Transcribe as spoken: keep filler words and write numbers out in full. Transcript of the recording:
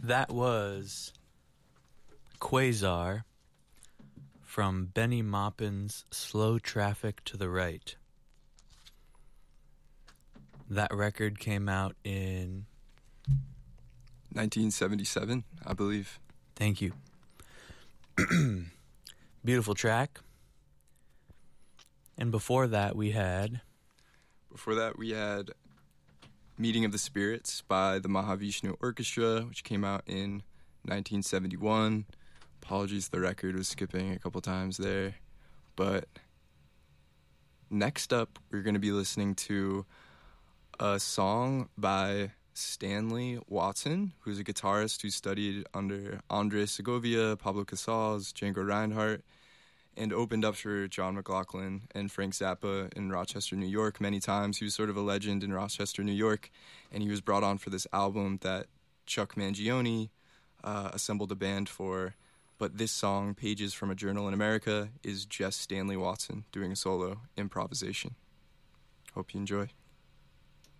That was Quasar from Benny Maupin's Slow Traffic to the Right. That record came out in nineteen seventy-seven, I believe. Thank you. Beautiful track. And before that we had... Before that we had Meeting of the Spirits by the Mahavishnu Orchestra, which came out in nineteen seventy-one. Apologies, the record was skipping a couple times there. But next up, we're going to be listening to a song by Stanley Watson, who's a guitarist who studied under Andres Segovia, Pablo Casals, Django Reinhardt, and opened up for John McLaughlin and Frank Zappa in Rochester, New York many times. He was sort of a legend in Rochester, New York, and he was brought on for this album that Chuck Mangione uh, assembled a band for. But this song, Pages from a Journal in America, is just Stanley Watson doing a solo improvisation. Hope you enjoy.